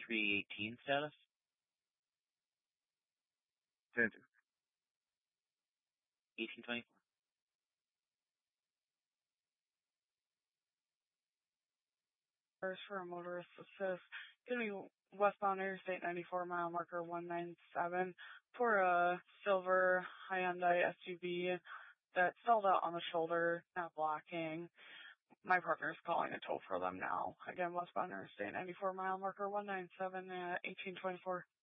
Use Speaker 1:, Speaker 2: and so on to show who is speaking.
Speaker 1: 318 status.
Speaker 2: 10-2.
Speaker 1: 1824.
Speaker 3: First for a motorist assist. Gonna be westbound Interstate 94, mile marker 197 for a silver Hyundai SUV that stalled out on the shoulder, not blocking. My partner's calling a tow for them now. Again, westbound Interstate 94, mile marker 197 at 1824.